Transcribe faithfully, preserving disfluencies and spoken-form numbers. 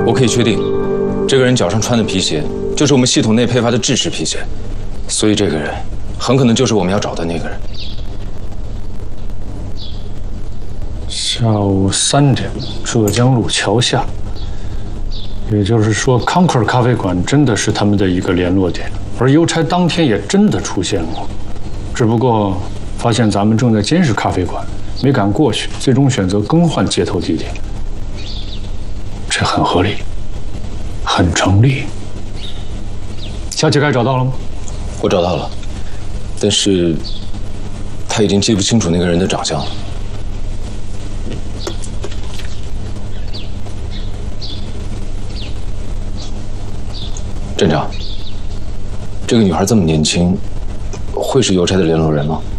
我可以确定，这个人脚上穿的皮鞋就是我们系统内配发的制式皮鞋，所以这个人很可能就是我们要找的那个人。 下午三点，浙江路桥下。也就是说 ，Concord 咖啡馆真的是他们的一个联络点，而邮差当天也真的出现过，只不过发现咱们正在监视咖啡馆，没敢过去，最终选择更换接头地点。这很合理，很成立。小乞丐找到了吗？ 我找到了，但是他已经记不清楚那个人的长相了。镇长，这个女孩这么年轻，会是邮差的联络人吗？